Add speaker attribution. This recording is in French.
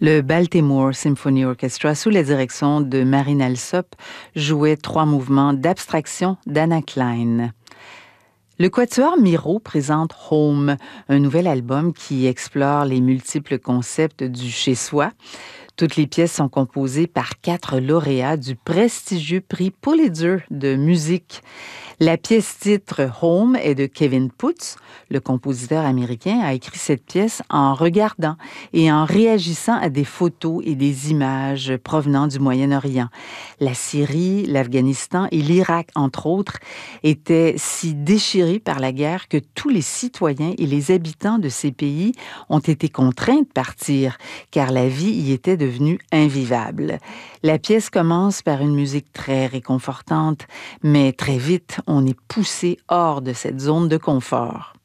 Speaker 1: Le Baltimore Symphony Orchestra, sous la direction de Marine Alsop, jouait 3 mouvements d'abstraction d'Anna Klein. Le Quatuor Miro présente Home, un nouvel album qui explore les multiples concepts du chez-soi. Toutes les pièces sont composées par 4 lauréats du prestigieux prix Pulitzer de musique. La pièce titre Home est de Kevin Putz. Le compositeur américain a écrit cette pièce en regardant et en réagissant à des photos et des images provenant du Moyen-Orient. La Syrie, l'Afghanistan et l'Irak, entre autres, étaient si déchirés par la guerre que tous les citoyens et les habitants de ces pays ont été contraints de partir, car la vie y était devenue invivable. La pièce commence par une musique très réconfortante, mais très vite, on est poussé hors de cette zone de confort.